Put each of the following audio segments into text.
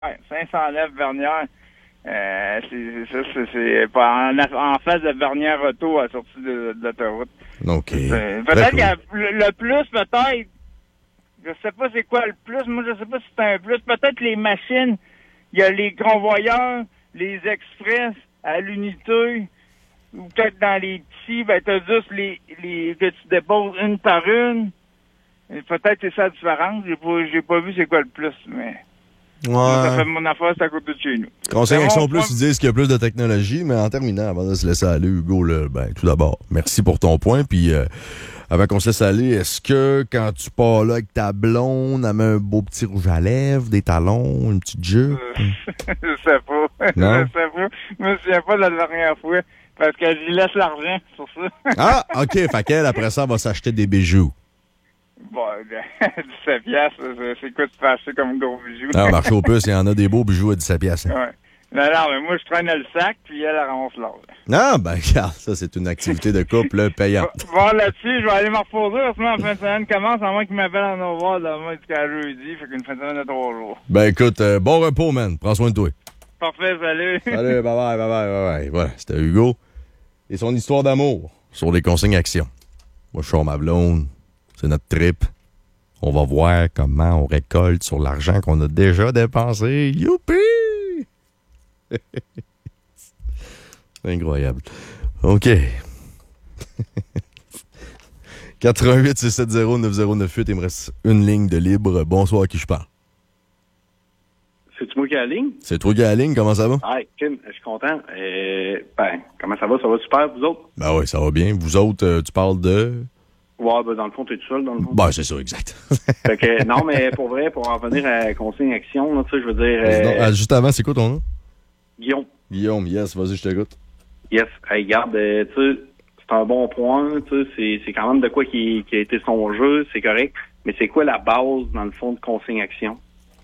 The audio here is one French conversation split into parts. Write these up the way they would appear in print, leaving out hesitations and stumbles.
Ouais, 509 Vernières. C'est pas en face de Vernières Auto à la sortie de l'autoroute. OK. Peut-être qu'il y a le plus, peut-être. Je sais pas c'est quoi le plus. Moi, je sais pas si c'est un plus. Peut-être les machines. Il y a les convoyeurs, les express à l'unité. Ou peut-être dans les petits, ben t'as juste les que tu déposes une par une. Et peut-être c'est ça la différence. J'ai pas vu c'est quoi le plus, mais... Ouais. Ça fait mon affaire, c'est à côté de chez nous. Conseil Action Plus, ils disent qu'il y a plus de technologie, mais en terminant, avant de se laisser aller, Hugo, là, tout d'abord, merci pour ton point. Puis, avant qu'on se laisse aller, est-ce que quand tu pars là avec ta blonde, elle met un beau petit rouge à lèvres, des talons, une petite jupe? Je sais pas. Non? Je sais pas. Je me souviens pas de la dernière fois. Parce que j'y laisse l'argent sur ça. Ah, OK. Fait qu'elle, après ça, elle va s'acheter des bijoux. Bon, 17 piastres, c'est quoi tu fais acheter comme gros bijoux? Ah, au marché aux puces, il y en a des beaux bijoux à 17 piastres. Ouais. Non, mais moi, je traîne le sac, puis elle ramasse l'or. Ah, regarde, ça, c'est une activité de couple payante. Bon, là-dessus, je vais aller me reposer. Sinon, la fin de semaine commence, à moins qu'il m'appelle en novembre, demain, jusqu'à jeudi. Fait qu'une fin de semaine de 3 jours. Écoute, bon repos, man. Prends soin de toi. Parfait, salut. Salut, bye-bye. Voilà, c'était Hugo et son histoire d'amour sur les consignes actions. Moi, je suis ma blonde. C'est notre trip. On va voir comment on récolte sur l'argent qu'on a déjà dépensé. Youpi! C'est incroyable. OK. 88 670 9098. Il me reste une ligne de libre. Bonsoir, à qui je parle? C'est-tu moi qui ai la ligne? C'est toi qui as la ligne. Comment ça va? Hi, Kim, je suis content. Comment ça va? Ça va super, vous autres? Ben oui, ça va bien. Vous autres, tu parles de... Ouais, dans le fond, t'es tout seul, dans le fond. Ben, c'est ça, exact. Fait que, non, mais pour vrai, pour en revenir à consigne action, là, tu sais, je veux dire... juste avant, c'est quoi ton nom? Guillaume. Guillaume, yes, vas-y, je t'écoute. Yes. Hey, regarde, tu sais, c'est un bon point, tu sais, c'est quand même de quoi qui a été son jeu, c'est correct. Mais c'est quoi la base, dans le fond, de consigne action?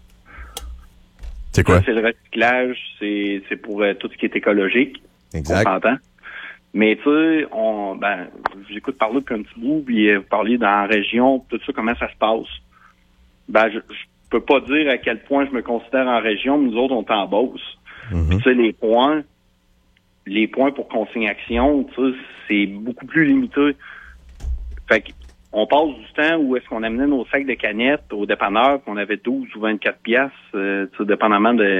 C'est quoi? C'est le recyclage, c'est pour tout ce qui est écologique. Exact. On s'entend. Mais tu sais, j'écoute parler depuis un petit bout, puis vous parliez dans la région, tout ça, comment ça se passe. Je peux pas dire à quel point je me considère en région, mais nous autres, on est en Beauce. Mm-hmm. Puis tu sais, les points pour consigne action, tu sais, c'est beaucoup plus limité. Fait qu'on passe du temps où est-ce qu'on amenait nos sacs de canettes au dépanneur, qu'on avait 12 ou 24 piastres, tu sais, dépendamment de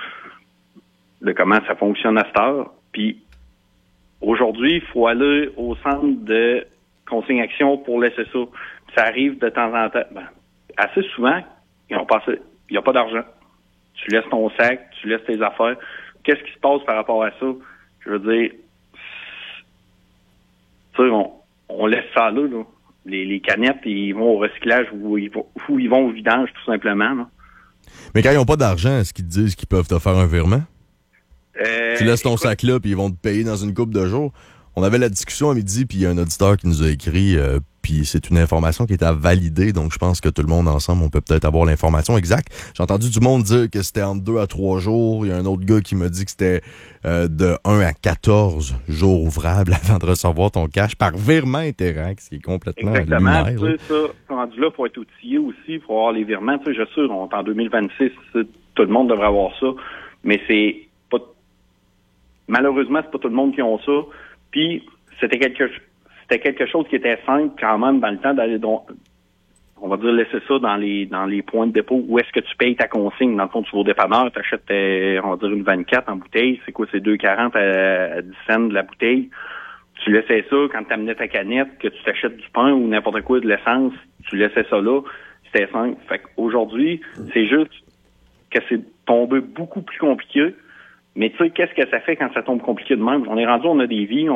comment ça fonctionne à cette heure. Puis aujourd'hui, il faut aller au centre de consigne action pour laisser ça. Puis ça arrive de temps en temps. Assez souvent, il n'y a pas d'argent. Tu laisses ton sac, tu laisses tes affaires. Qu'est-ce qui se passe par rapport à ça? Je veux dire, tu sais, on laisse ça là. Les canettes, ils vont au recyclage ou ils vont au vidange, tout simplement. Là. Mais quand ils n'ont pas d'argent, est-ce qu'ils te disent qu'ils peuvent te faire un virement? Tu laisses ton sac là, puis ils vont te payer dans une couple de jours. On avait la discussion à midi, puis il y a un auditeur qui nous a écrit, puis c'est une information qui est à valider, donc je pense que tout le monde ensemble, on peut peut-être avoir l'information exacte. J'ai entendu du monde dire que c'était entre 2 à 3 jours. Il y a un autre gars qui m'a dit que c'était de 1 à 14 jours ouvrables avant de recevoir ton cash par virement Interact, ce qui est complètement exactement. lunaire. Tu sais, ça, rendu là, il faut être outillé aussi, il faut avoir les virements. Tu sais, je suis sûr, on est en 2026, tout le monde devrait avoir ça, mais c'est pas... Malheureusement, c'est pas tout le monde qui a ça. Puis, c'était quelque chose qui était simple quand même dans le temps d'aller, on va dire, laisser ça dans les points de dépôt. Où est-ce que tu payes ta consigne? Dans le fond, tu vas au dépanneur, tu achètes, on va dire, une 24 en bouteille. C'est quoi? C'est 2,40 à 10 cents de la bouteille. Tu laissais ça quand tu amenais ta canette, que tu t'achètes du pain ou n'importe quoi, de l'essence. Tu laissais ça là. C'était simple. Fait qu'aujourd'hui, c'est juste que c'est tombé beaucoup plus compliqué. Mais tu sais, qu'est-ce que ça fait quand ça tombe compliqué de même? On est rendu, on a des vies,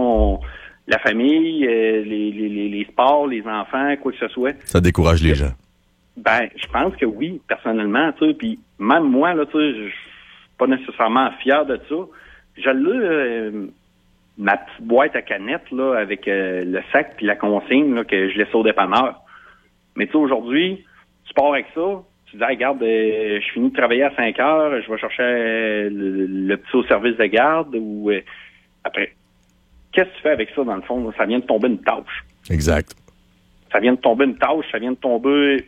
la famille, les sports, les enfants, quoi que ce soit. Ça décourage les gens. Je pense que oui, personnellement, tu sais, puis même moi, là, tu sais, je suis pas nécessairement fier de ça. J'ai là, ma petite boîte à canettes, là, avec le sac puis la consigne, là, que je laisse au dépanneur. Mais tu sais, aujourd'hui, tu pars avec ça, tu dis, regarde, je finis de travailler à 5 heures, je vais chercher le petit au service de garde ou après. Qu'est-ce que tu fais avec ça, dans le fond? Ça vient de tomber une tâche. Exact. Ça vient de tomber une tâche, ça vient de tomber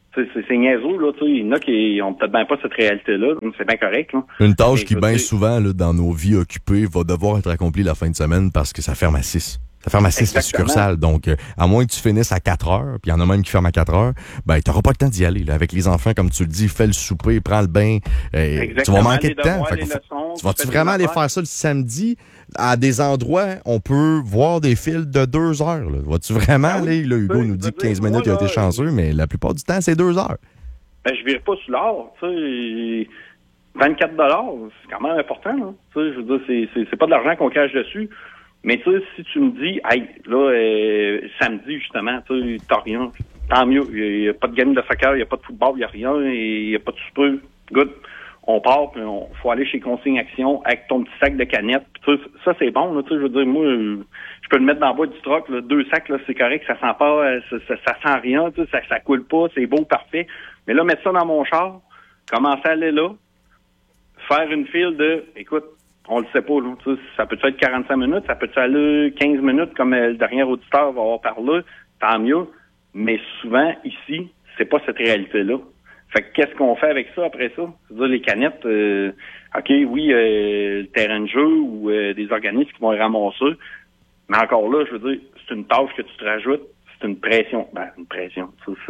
C'est niaiseux, là, tu sais. Il y en a qui ont peut-être bien pas cette réalité-là. C'est bien correct, là. Une tâche qui, bien souvent, là, dans nos vies occupées, va devoir être accomplie la fin de semaine parce que ça ferme à 6. Ça ferme à 6 la succursale. Donc, à moins que tu finisses à 4 heures, puis il y en a même qui ferment à 4 heures, ben, t'auras pas le temps d'y aller, là. Avec les enfants, comme tu le dis, fais le souper, prends le bain, tu vas manquer de temps. Tu vas-tu vraiment aller faire ça le samedi? À des endroits, on peut voir des fils de 2 heures, là. Vas-tu vraiment aller? Là, Hugo nous dit que 15 minutes, il a été chanceux, mais la plupart du temps, c'est 2 heures. Ben, je vire pas sur l'or, tu sais. 24 $, c'est quand même important, là. Tu sais, je veux dire, c'est pas de l'argent qu'on cache dessus. Mais tu sais, si tu me dis, hey, là, samedi, justement, tu sais, t'as rien, tant mieux. Il n'y a pas de game de soccer, il n'y a pas de football, il n'y a rien, il n'y a pas de super. Good. On part, puis faut aller chez Consigne Action avec ton petit sac de canettes. Puis ça, c'est bon, là, tu sais, je veux dire, moi, je peux le mettre dans la boîte du truck, là, 2 sacs, là, c'est correct, ça sent pas, ça sent rien, tu sais, ça coule pas, c'est beau, parfait. Mais là, mettre ça dans mon char, commencer à aller là, faire une file de, écoute, on le sait pas, là. Ça peut être 45 minutes, ça peut aller 15 minutes, comme le dernier auditeur va avoir parlé, tant mieux. Mais souvent, ici, c'est pas cette réalité-là. Fait que qu'est-ce qu'on fait avec ça après ça? C'est-à-dire les canettes, OK, oui, le terrain de jeu ou des organismes qui vont les ramasser. Mais encore là, je veux dire, c'est une tâche que tu te rajoutes, c'est une pression. Ben, une pression.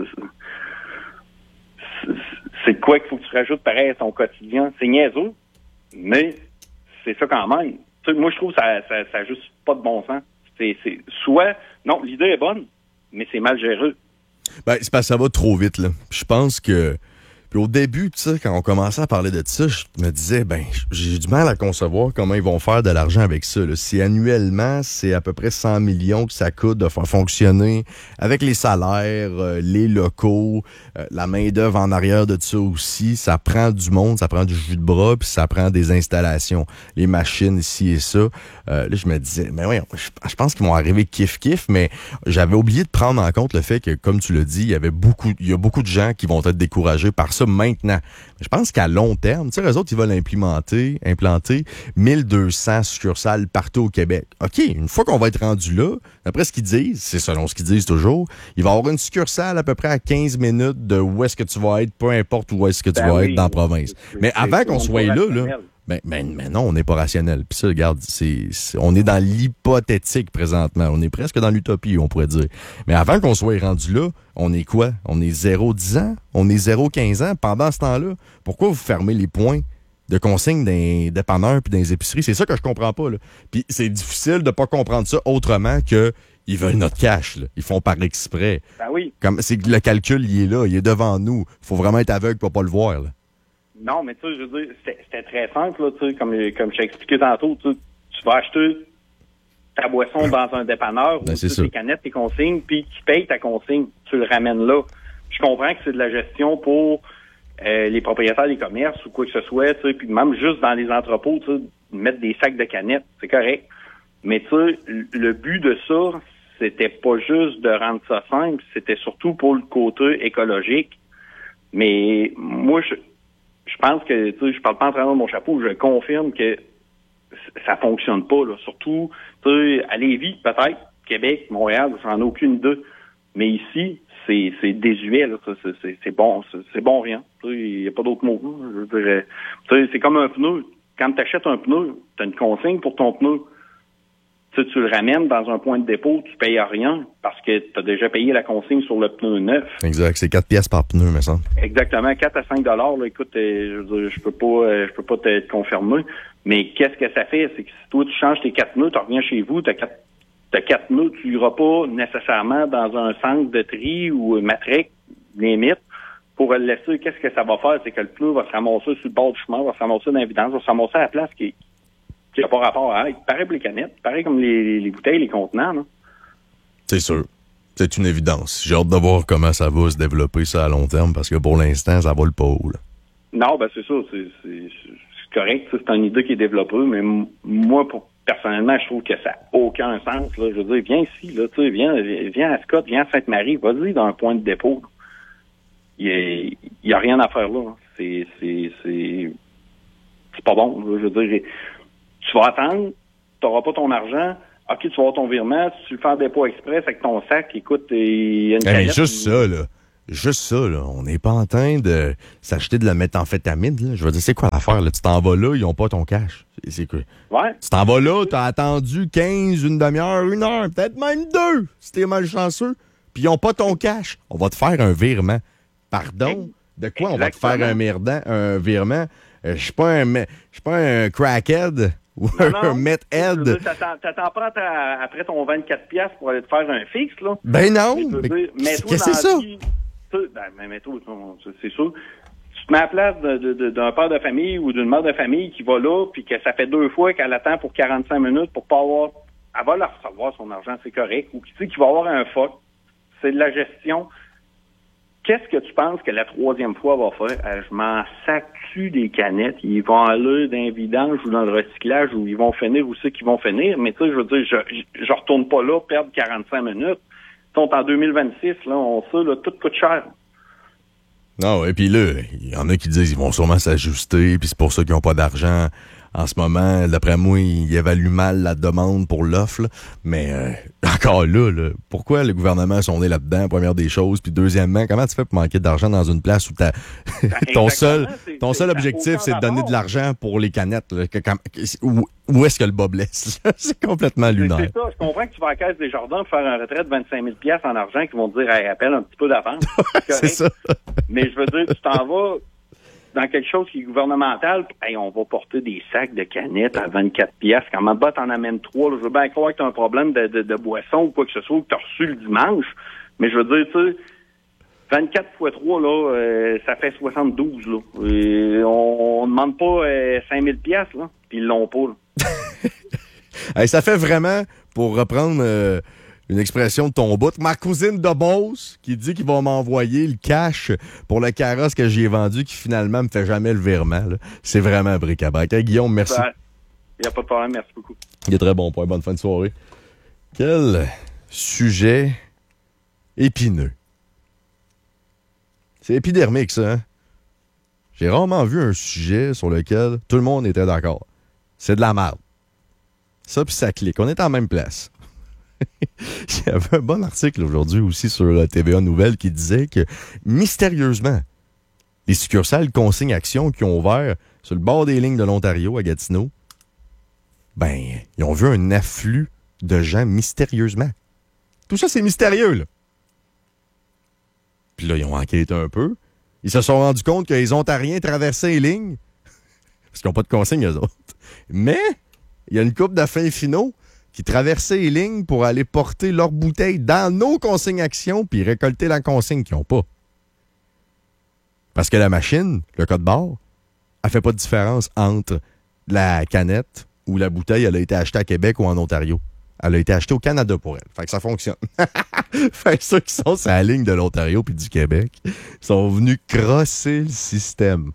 C'est quoi qu'il faut que tu rajoutes pareil à ton quotidien? C'est niaiseux, mais c'est ça quand même. Tu sais, moi, je trouve que ça a juste pas de bon sens. C'est soit, non, l'idée est bonne, mais c'est mal géré. Ben, c'est parce que ça va trop vite, là. Je pense que... Puis au début, tu sais, quand on commençait à parler de ça, je me disais, ben, j'ai du mal à concevoir comment ils vont faire de l'argent avec ça, là. Si annuellement, c'est à peu près 100 millions que ça coûte de faire fonctionner avec les salaires, les locaux, la main-d'œuvre en arrière de ça aussi, ça prend du monde, ça prend du jus de bras, puis ça prend des installations, les machines ici et ça. Là, je me disais, mais oui, je pense qu'ils vont arriver kiff-kiff, mais j'avais oublié de prendre en compte le fait que, comme tu l'as dit, il y a beaucoup de gens qui vont être découragés par ça maintenant. Je pense qu'à long terme, tu sais, eux autres, ils veulent implanter 1200 succursales partout au Québec. OK, une fois qu'on va être rendu là, d'après ce qu'ils disent, c'est selon ce qu'ils disent toujours, il va y avoir une succursale à peu près à 15 minutes de où est-ce que tu vas être, peu importe où est-ce que tu vas être dans la province. Mais avant qu'on soit là, mais non, on n'est pas rationnel. Puis ça, regarde, on est dans l'hypothétique présentement. On est presque dans l'utopie, on pourrait dire. Mais avant qu'on soit rendu là, on est quoi? On est 0-10 ans? On est 0-15 ans? Pendant ce temps-là, pourquoi vous fermez les points de consigne d'un dépanneur puis des épiceries? C'est ça que je comprends pas, là. Puis c'est difficile de pas comprendre ça autrement que ils veulent notre cash, là. Ils font par exprès. Ben oui. C'est que le calcul, il est là, il est devant nous. Faut vraiment être aveugle pour pas le voir, là. Non, mais tu sais, je veux dire, c'était très simple, là, tu sais, comme je t'ai expliqué tantôt, tu vas acheter ta boisson dans un dépanneur, ben, ou tes canettes, tes consignes, puis tu payes ta consigne, tu le ramènes là. Je comprends que c'est de la gestion pour les propriétaires des commerces ou quoi que ce soit, tu sais, puis même juste dans les entrepôts, tu sais, mettre des sacs de canettes, c'est correct. Mais tu sais, le but de ça, c'était pas juste de rendre ça simple, c'était surtout pour le côté écologique. Mais moi, je pense que, tu sais, je parle pas en travers de mon chapeau, je confirme que ça fonctionne pas, là. Surtout, tu sais, à Lévis, peut-être, Québec, Montréal, j'en ai aucune idée. Mais ici, c'est désuet, là. C'est bon rien. Tu sais, il n'y a pas d'autre mot. Je dirais. Tu sais, c'est comme un pneu. Quand tu achètes un pneu, tu as une consigne pour ton pneu. Tu le ramènes dans un point de dépôt, tu payes rien parce que tu as déjà payé la consigne sur le pneu neuf. Exact, c'est 4 piastres par pneu, me semble. Exactement, 4 à 5 $. Là, écoute, je peux pas te confirmer, mais qu'est-ce que ça fait? C'est que si toi, tu changes tes 4 pneus, tu reviens chez vous, tu as 4 pneus, tu iras pas nécessairement dans un centre de tri ou matrique, limite, pour le laisser. Qu'est-ce que ça va faire? C'est que le pneu va se ramasser sur le bord du chemin, va se ramasser dans l'évidence, va se ramasser à la place qui n'a pas rapport à être. Pareil pour les canettes, pareil comme les bouteilles, les contenants. Là. C'est sûr. C'est une évidence. J'ai hâte de voir comment ça va se développer ça à long terme parce que pour l'instant, ça vole pas haut. Là. Non, ben c'est ça. C'est correct. C'est une idée qui est développée, mais moi, personnellement, je trouve que ça n'a aucun sens. Là. Je veux dire, viens ici, là, tu sais, viens à Scott, viens à Sainte-Marie, vas-y dans un point de dépôt. Il y a rien à faire là. C'est pas bon. Là. Je veux dire, tu vas attendre, tu n'auras pas ton argent. OK, tu vas avoir ton virement. Si tu le fais en dépôt express avec ton sac, écoute, il y a une mais juste ça, là. juste ça, là, on n'est pas en train de s'acheter de la méthamphétamine. Là. Je veux dire, c'est quoi l'affaire? Là? Tu t'en vas là, ils n'ont pas ton cash. C'est quoi? Ouais. Tu t'en vas là, t'as attendu 15, une demi-heure, 1 heure, peut-être même 2, si t'es malchanceux, puis ils n'ont pas ton cash. On va te faire un virement. Pardon? De quoi on va te faire un virement? Je suis pas un crackhead ou un methead. T'attends pas après ton 24$ pour aller te faire un fixe, là? Ben non! Qu'est-ce que c'est ça? Mais toi, c'est sûr. Tu te mets à la place d'un père de famille ou d'une mère de famille qui va là, puis que ça fait 2 fois qu'elle attend pour 45 minutes pour pas avoir... Elle va la recevoir son argent, c'est correct. Ou tu sais qu'il va avoir un fuck. C'est de la gestion. Qu'est-ce que tu penses que la 3e fois va faire? Je m'en sac-tu des canettes. Ils vont aller dans les vidanges ou dans le recyclage où ils vont finir où c'est qu'ils vont finir. Mais tu sais, je veux dire, je retourne pas là perdre 45 minutes. Ils sont en 2026, là, on sait, là, tout coûte cher. Non, et puis là, il y en a qui disent qu'ils vont sûrement s'ajuster, puis c'est pour ça qu'ils n'ont pas d'argent. En ce moment, d'après moi, ils évaluent mal la demande pour l'offre. Là. Mais encore là, pourquoi le gouvernement a sondé là-dedans, première des choses? Puis deuxièmement, comment tu fais pour manquer d'argent dans une place où ton seul objectif, c'est de donner de l'argent pour les canettes? Là, où est-ce que le bas blesse? C'est complètement lunaire. C'est ça. Je comprends que tu vas à la Caisse des Jardins faire un retrait de 25 000$ en argent qui vont te dire, hey, appelle un petit peu d'avance. C'est ça. Mais je veux dire, tu t'en vas dans quelque chose qui est gouvernemental, hey, on va porter des sacs de canettes à 24$. Quand ma botte en amène 3, là, je veux bien croire que tu as un problème de boisson ou quoi que ce soit, ou que tu as reçu le dimanche. Mais je veux dire, tu sais, 24 x 3, là, ça fait 72, là. Et on demande pas 5 000$, là, puis ils l'ont pas, là. Hey, ça fait vraiment, pour reprendre une expression de ton bout, ma cousine de Beauce qui dit qu'il va m'envoyer le cash pour le carrosse que j'ai vendu qui finalement me fait jamais le virement. Là. C'est vraiment bric-à-brac. Hey, Guillaume, merci. Il n'y a pas de problème, merci beaucoup. Il est très bon point. Bonne fin de soirée. Quel sujet épineux. C'est épidermique, ça. Hein? J'ai rarement vu un sujet sur lequel tout le monde était d'accord. C'est de la merde. Ça, puis ça clique. On est en même place. Il y avait un bon article aujourd'hui aussi sur TVA Nouvelles qui disait que, mystérieusement, les succursales Consigne Action qui ont ouvert sur le bord des lignes de l'Ontario, à Gatineau, ben, ils ont vu un afflux de gens mystérieusement. Tout ça, c'est mystérieux, là. Puis là, ils ont enquêté un peu. Ils se sont rendus compte que les Ontariens traversaient les lignes parce qu'ils n'ont pas de consigne, eux autres. Mais il y a une couple de fins finaux qui traversaient les lignes pour aller porter leurs bouteilles dans nos consignes actions puis récolter la consigne qu'ils n'ont pas. Parce que la machine, le code barre, elle fait pas de différence entre la canette ou la bouteille, elle a été achetée à Québec ou en Ontario. Elle a été achetée au Canada pour elle. Fait que ça fonctionne. Fait que ceux qui sont sur la ligne de l'Ontario puis du Québec sont venus crosser le système.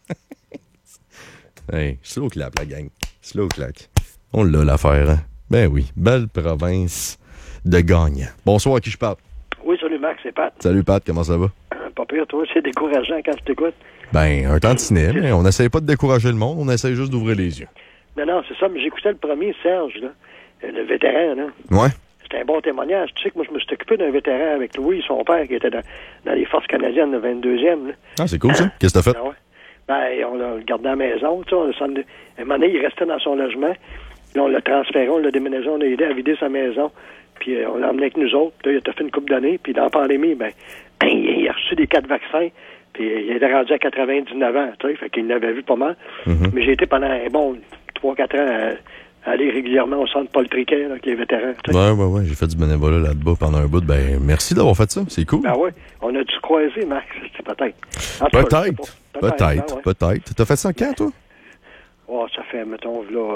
Hey, slow clap, la gang. Slow clap. On l'a, l'affaire, hein? Ben oui, belle province de gagnants. Bonsoir, à qui je parle? Oui, salut Max, c'est Pat. Salut Pat, comment ça va? Pas pire, toi, c'est décourageant quand tu t'écoutes. Ben, un tantinet, mais on n'essaye pas de décourager le monde, on essaye juste d'ouvrir les yeux. Non, c'est ça, mais j'écoutais le premier, Serge, là, le vétéran, là. Ouais. C'était un bon témoignage. Tu sais que moi, je me suis occupé d'un vétéran avec Louis, son père, qui était dans les forces canadiennes, le 22e, là. Ah, c'est cool, ça. Qu'est-ce que t'as fait? Ah ouais. Ben, on l'a gardé à la maison, tu sais, un moment donné, il restait dans son logement. Là, on l'a transféré, on l'a déménagé, on l'a aidé à vider sa maison. Puis on l'a emmené avec nous autres. Là, il a fait une couple d'années. Puis dans la pandémie, ben, il a reçu des 4 vaccins. Puis il était rendu à 99 ans, tu sais. Fait qu'il l'avait vu pas mal. Mm-hmm. Mais j'ai été pendant, 3-4 ans à aller régulièrement au centre Paul Triquet, là, avec les vétérans. T'sais. Ouais. J'ai fait du bénévolat là-bas pendant un bout. Ben, merci d'avoir fait ça. C'est cool. Ben ouais. On a dû se croiser, Max. Peut-être. Peut-être. T'as fait ça quand, toi? Oh, ça fait, mettons, là...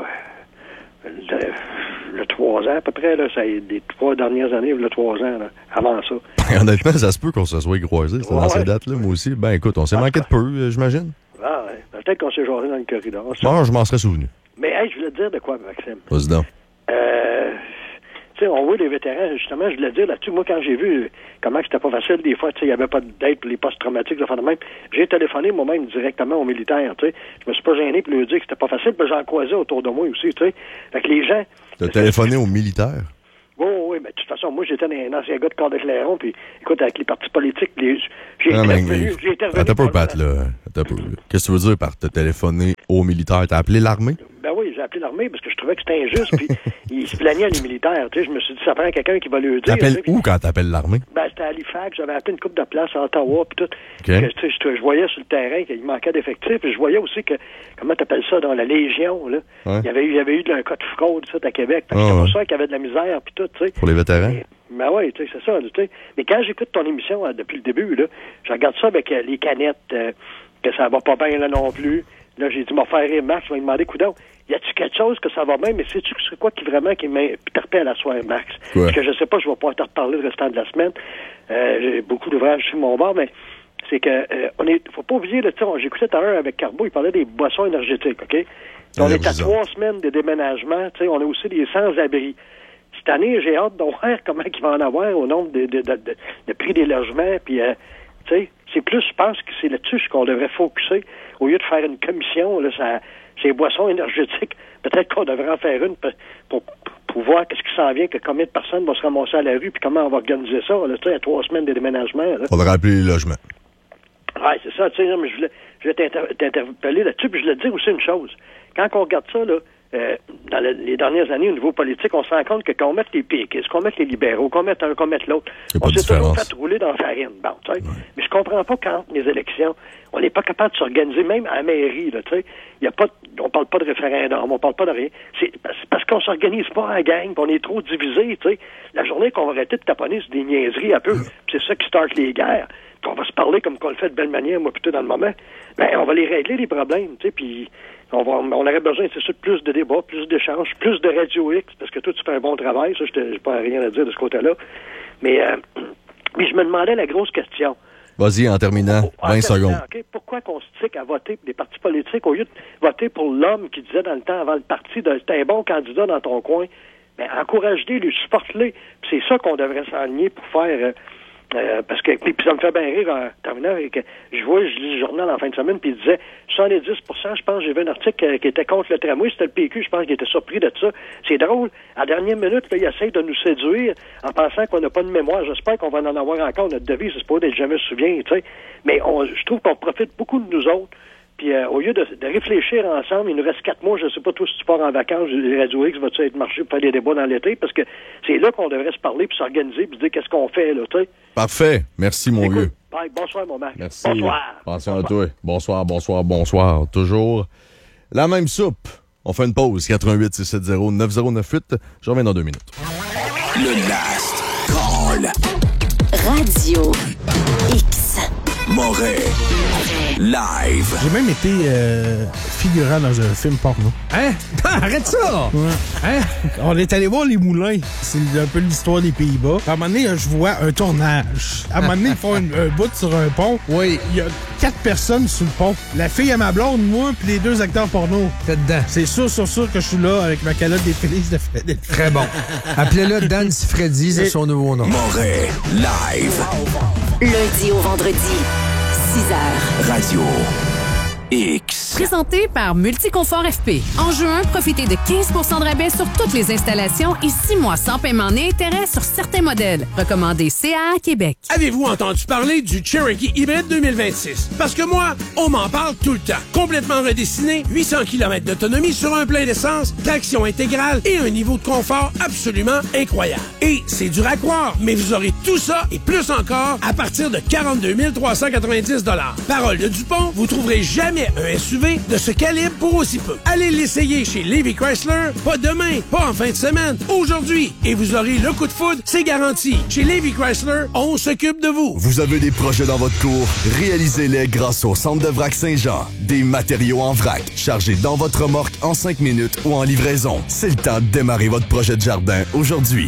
Le 3 ans à peu près, là, ça a des 3 dernières années, le 3 ans, là, avant ça. Honnêtement, ça se peut qu'on se soit croisés dans ces dates-là, moi aussi. Ben écoute, on s'est manqué de peu, j'imagine. Ah ouais, peut-être qu'on s'est jasé dans le corridor. Bon, je m'en serais souvenu. Mais hey, je voulais te dire de quoi, Maxime? Vas-y donc. Tu sais, on voit les vétérans, justement, je voulais dire là-dessus, moi, quand j'ai vu comment c'était pas facile, des fois, tu sais, il n'y avait pas d'aide pour les post-traumatiques, de même, j'ai téléphoné moi-même directement aux militaires, tu sais. Je me suis pas gêné pour leur dire que c'était pas facile, puis j'en croisais autour de moi aussi, tu sais. Fait que les gens... T'as téléphoné aux militaires? Oui, mais de toute façon, moi, j'étais un ancien gars de corps de Clairon, puis écoute, avec les partis politiques, j'ai intervenu. Attends un peu, Pat, là. Qu'est-ce que tu veux dire par te téléphoner aux militaires? T'as appelé l'armée? Ben oui, j'ai appelé l'armée parce que je trouvais que c'était injuste, puis ils se plaignaient, les militaires. Tu sais, je me suis dit, ça prend quelqu'un qui va le dire. T'appelles où quand t'appelles l'armée? Ben, c'était à Halifax, j'avais appelé une couple de places à Ottawa, puis tout. Okay. Je voyais sur le terrain qu'il manquait d'effectifs, puis je voyais aussi que, comment t'appelles ça, dans la Légion, là. Ouais. Il y avait eu un cas de fraude, ça, à Québec. Fait que c'est pour ça qu'il y avait de la misère, puis tout, tu sais. Pour les vétérans? Ben oui, tu sais, c'est ça, tu sais. Mais quand j'écoute ton émission depuis le début, là, je regarde ça avec les canettes, que ça va pas bien, là, non plus. Là, j'ai dit, m'en faire rire, Max, je vais lui demander, coudonc, y a-tu quelque chose que ça va bien, mais sais-tu que c'est quoi qui vraiment qui m'interpelle à soir, Max? Ouais. Parce que je sais pas, je vais pas te reparler le restant de la semaine. J'ai beaucoup d'ouvrages sur mon bord, mais c'est que faut pas oublier, là, j'écoutais tout à l'heure avec Carbo, il parlait des boissons énergétiques, OK? On est à 3 semaines de déménagement, tu sais, on a aussi des sans-abri. Cette année, j'ai hâte de voir comment il va en avoir au nombre de prix des logements, puis tu sais, c'est plus, je pense que c'est là-dessus qu'on devrait focuser, au lieu de faire une commission, là, ces boissons énergétiques, peut-être qu'on devrait en faire une pour voir qu'est-ce qui s'en vient, que combien de personnes vont se ramasser à la rue, puis comment on va organiser ça, là, tu sais, à 3 semaines de déménagement. Là. Faudrait appeler les logements. Ouais, c'est ça, tu sais, mais je voulais t'interpeller là-dessus, puis je voulais te dire aussi une chose. Quand on regarde ça, là, dans les dernières années, au niveau politique, on se rend compte que qu'on mette les péquistes, qu'on mette les libéraux, qu'on mette un, qu'on mette l'autre, on s'est toujours fait rouler dans la farine. Bon, tu sais. Ouais. Mais je comprends pas quand les élections, on n'est pas capable de s'organiser, même à la mairie, là, tu sais. On parle pas de référendum, on parle pas de rien. C'est parce qu'on s'organise pas en gang, on est trop divisés, tu sais. La journée qu'on va arrêter de taponner sur des niaiseries un peu, c'est ça qui starte les guerres. On va se parler comme qu'on le fait de belle manière, moi, plutôt dans le moment. Ben, on va les régler, les problèmes, tu sais, puis on aurait besoin, c'est sûr, de plus de débats, plus d'échanges, plus de Radio X, parce que toi, tu fais un bon travail, ça, j'ai pas rien à dire de ce côté-là. Mais je me demandais la grosse question. Vas-y, en terminant, 20 secondes. Okay, pourquoi qu'on se tique à voter pour des partis politiques au lieu de voter pour l'homme qui disait dans le temps, avant le parti, c'était un bon candidat dans ton coin? Ben, encourage-les, lui supporte-les. C'est ça qu'on devrait s'aligner pour faire... parce que puis ça me fait bien rire en terminant avec je lis le journal en fin de semaine puis il disait 70%, je pense, j'ai vu un article qui était contre le tramway, c'était le PQ, je pense qu'il était surpris de ça. C'est drôle, à la dernière minute, là, il essaie de nous séduire en pensant qu'on n'a pas de mémoire. J'espère qu'on va en avoir encore. Notre devise, c'est pas d'être jamais se souvient, tu sais. Mais je trouve qu'on profite beaucoup de nous autres. Puis au lieu de réfléchir ensemble, il nous reste 4 mois, je sais pas toi si tu pars en vacances, les Radio X, vas-tu être marché pour faire des débats dans l'été, parce que c'est là qu'on devrait se parler puis s'organiser puis se dire qu'est-ce qu'on fait, là, tu sais. Parfait. Merci, mon vieux. Bye. Bonsoir, mon Marc. Merci. Bonsoir. Attention à toi. Bonsoir. Toujours la même soupe. On fait une pause. 88-670-9098. Je reviens dans 2 minutes. Le Last Call. Radio X. Moret. Live. J'ai même été figurant dans un film porno. Hein? Arrête ça! Ouais. Hein? On est allé voir les moulins. C'est un peu l'histoire des Pays-Bas. À un moment donné, je vois un tournage. À un moment donné, ils font un bout sur un pont. Oui. Il y a 4 personnes sur le pont. La fille à ma blonde, moi, puis les 2 acteurs porno. T'es dedans. C'est sûr que je suis là avec ma calotte des Félix de Freddy. Très bon. Appelez-le Dan Freddy, c'est son nouveau nom. Moret. Live. Lundi au vendredi. 6h. Radio X. Présenté par Multiconfort FP. En juin, profitez de 15 % de rabais sur toutes les installations et 6 mois sans paiement ni intérêt sur certains modèles. Recommandé CA Québec. Avez-vous entendu parler du Cherokee Hybrid 2026? Parce que moi, on m'en parle tout le temps. Complètement redessiné, 800 km d'autonomie sur un plein d'essence, traction intégrale et un niveau de confort absolument incroyable. Et c'est dur à croire, mais vous aurez tout ça et plus encore à partir de 42 390 $. Parole de Dupont, vous trouverez jamais un SUV de ce calibre pour aussi peu. Allez l'essayer chez Levi Chrysler, pas demain, pas en fin de semaine, aujourd'hui. Et vous aurez le coup de foudre, c'est garanti. Chez Levi Chrysler, on s'occupe de vous. Vous avez des projets dans votre cour? Réalisez-les grâce au Centre de vrac Saint-Jean. Des matériaux en vrac, chargés dans votre remorque en 5 minutes ou en livraison. C'est le temps de démarrer votre projet de jardin aujourd'hui.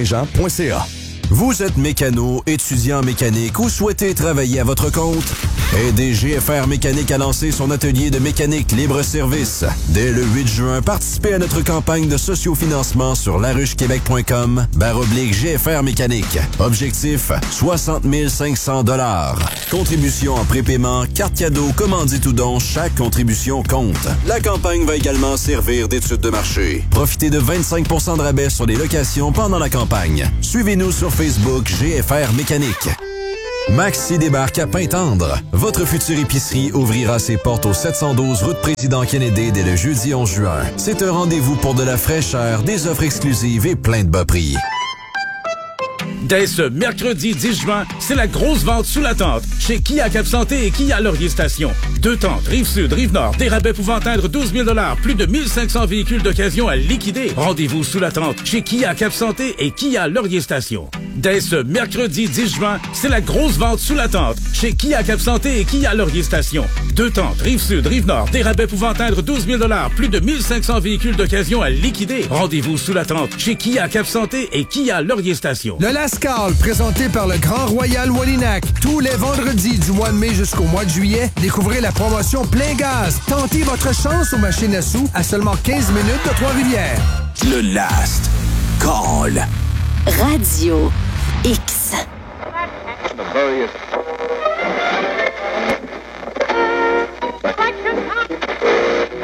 Centre-de-vrac-saint-jean.ca. Vous êtes mécano, étudiant en mécanique ou souhaitez travailler à votre compte? Aidez GFR Mécanique à lancer son atelier de mécanique libre-service. Dès le 8 juin, participez à notre campagne de sociofinancement sur laruchequebec.com/GFR Mécanique. Objectif, 60 500 $. Contribution en prépaiement, carte cadeau, commandite ou don, chaque contribution compte. La campagne va également servir d'étude de marché. Profitez de 25 % de rabais sur les locations pendant la campagne. Suivez-nous sur Facebook GFR Mécanique. Maxi débarque à Pintendre. Votre future épicerie ouvrira ses portes au 712 route Président Kennedy dès le jeudi 11 juin. C'est un rendez-vous pour de la fraîcheur, des offres exclusives et plein de bas prix. Dès ce mercredi 10 juin, c'est la grosse vente sous la tente chez Kia Cap Santé et Kia Laurier Station. 2 tentes, Rive-Sud, Rive-Nord, des rabais pouvant atteindre 12 000 $, plus de 1500 véhicules d'occasion à liquider. Rendez-vous sous la tente chez Kia Cap Santé et Kia Laurier Station. Dès ce mercredi 10 juin, c'est la grosse vente sous la tente chez Kia Cap Santé et Kia Laurier Station. 2 tentes, Rive-Sud, Rive-Nord, des rabais pouvant atteindre 12 000 $, plus de 1500 véhicules d'occasion à liquider. Rendez-vous sous la tente chez Kia Cap Santé et Kia Laurier Station. Le Lascar, présenté par le Grand Royal Wallinac. Tous les vendredis du mois de mai jusqu'au mois de juillet, découvrez la promotion Plein Gaz. Tentez votre chance aux machines à sous à seulement 15 minutes de Trois-Rivières. Le Last Call. Radio X. The various